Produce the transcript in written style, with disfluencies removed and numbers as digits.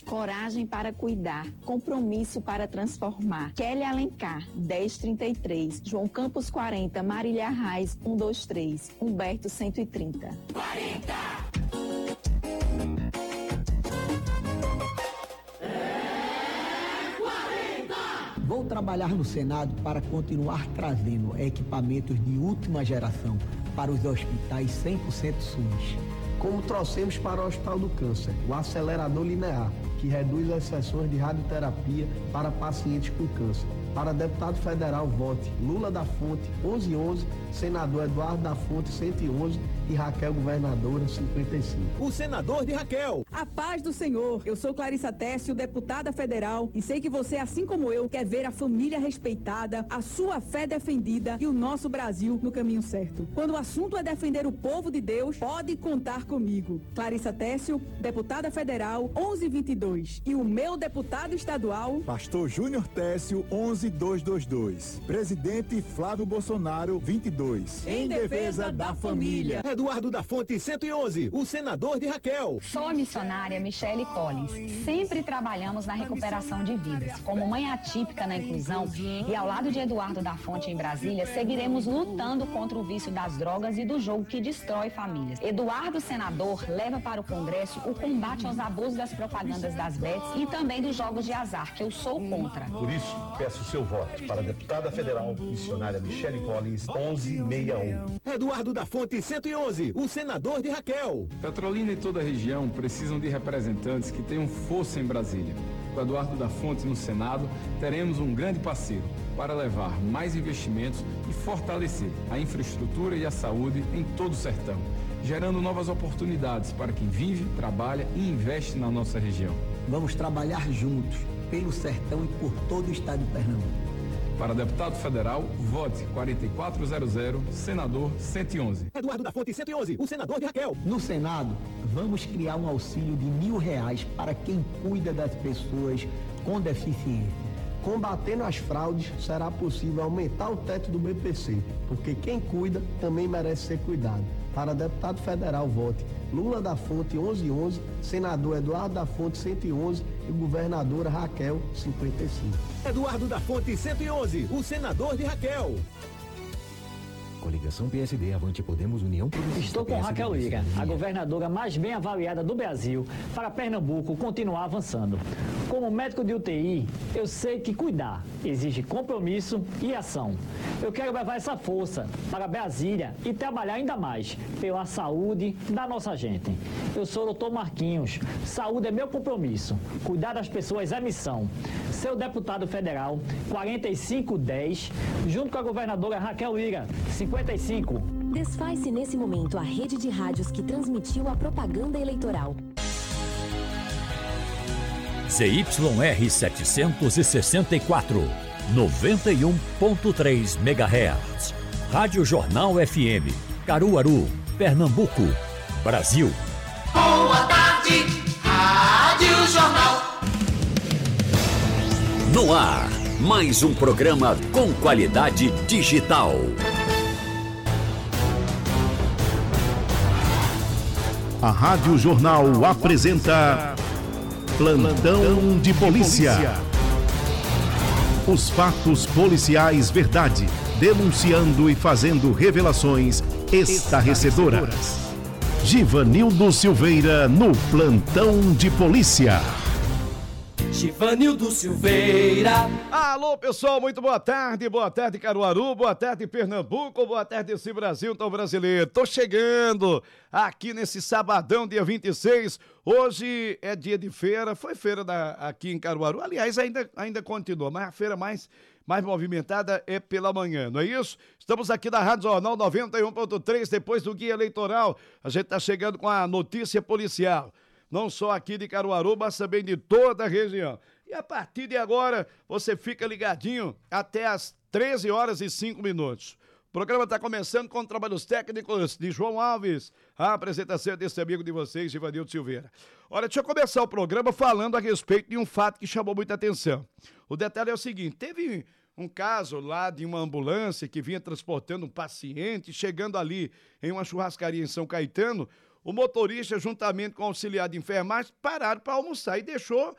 coragem para cuidar, compromisso para transformar. Kelly Alencar, 1033, João Campos 40, Marília Arraes, 123, Humberto 130. 40! Vou trabalhar no Senado para continuar trazendo equipamentos de última geração para os hospitais 100% SUS. Como trouxemos para o Hospital do Câncer, o acelerador linear, que reduz as sessões de radioterapia para pacientes com câncer. Para deputado federal, vote Lula da Fonte, 1111, senador Eduardo da Fonte, 111 e Raquel, governadora, 55. O senador de Raquel. A paz do Senhor. Eu sou Clarissa Técio, deputada federal, e sei que você, assim como eu, quer ver a família respeitada, a sua fé defendida e o nosso Brasil no caminho certo. Quando o assunto é defender o povo de Deus, pode contar comigo. Clarissa Técio, deputada federal, 1122. E o meu deputado estadual, Pastor Júnior Técio, 11222. Presidente Flávio Bolsonaro, 22. Em defesa da família. Eduardo da Fonte, 111, o senador de Raquel. Sou a missionária Michele Collins. Sempre trabalhamos na recuperação de vidas. Como mãe atípica na inclusão e ao lado de Eduardo da Fonte em Brasília, seguiremos lutando contra o vício das drogas e do jogo que destrói famílias. Eduardo, senador, leva para o Congresso o combate aos abusos das propagandas das bets e também dos jogos de azar, que eu sou contra. Por isso, peço seu voto para a deputada federal missionária Michele Collins, 1161. Eduardo da Fonte, 111, o senador de Raquel. Petrolina e toda a região precisam de representantes que tenham força em Brasília. Com Eduardo da Fonte no Senado, teremos um grande parceiro para levar mais investimentos e fortalecer a infraestrutura e a saúde em todo o sertão, gerando novas oportunidades para quem vive, trabalha e investe na nossa região. Vamos trabalhar juntos, pelo sertão e por todo o estado de Pernambuco. Para deputado federal, vote 4400, senador 111. Eduardo da Fonte, 111, o senador de Raquel. No Senado, vamos criar um auxílio de R$ 1.000 para quem cuida das pessoas com deficiência. Combatendo as fraudes, será possível aumentar o teto do BPC, porque quem cuida também merece ser cuidado. Para deputado federal, vote Lula da Fonte, 1111, senador Eduardo da Fonte, 111 e governadora Raquel, 55. Eduardo da Fonte, 111, o senador de Raquel. Coligação PSD, Avante Podemos, União Progressista. Estou com Raquel Lira, a governadora mais bem avaliada do Brasil, para Pernambuco continuar avançando. Como médico de UTI, eu sei que cuidar exige compromisso e ação. Eu quero levar essa força para Brasília e trabalhar ainda mais pela saúde da nossa gente. Eu sou o Dr. Marquinhos, saúde é meu compromisso, cuidar das pessoas é missão. Seu deputado federal, 4510, junto com a governadora Raquel Lira, 55. Desfaz-se nesse momento a rede de rádios que transmitiu a propaganda eleitoral. ZYR 764, 91.3 MHz. Rádio Jornal FM, Caruaru, Pernambuco, Brasil. Boa tarde, Rádio Jornal. No ar, mais um programa com qualidade digital. A Rádio Jornal apresenta Plantão de Polícia. Os fatos policiais verdade, denunciando e fazendo revelações estarrecedoras. Givanildo Silveira no Plantão de Polícia. Givanildo Silveira. Alô, pessoal, muito boa tarde Caruaru, boa tarde Pernambuco, boa tarde esse Brasil tão brasileiro. Tô chegando aqui nesse sabadão, dia 26, hoje é dia de feira, foi feira aqui em Caruaru, aliás, ainda continua, mas a feira mais movimentada é pela manhã, não é isso? Estamos aqui na Rádio Jornal 91.3, depois do guia eleitoral, a gente tá chegando com a notícia policial. Não só aqui de Caruaru, mas também de toda a região. E a partir de agora, você fica ligadinho até as 13 horas e 5 minutos. O programa está começando com trabalhos técnicos de João Alves. A apresentação desse amigo de vocês, Givanildo Silveira. Olha, deixa eu começar o programa falando a respeito de um fato que chamou muita atenção. O detalhe é o seguinte, teve um caso lá de uma ambulância que vinha transportando um paciente, chegando ali em uma churrascaria em São Caetano. O motorista, juntamente com o auxiliar de enfermagem, pararam para almoçar e deixou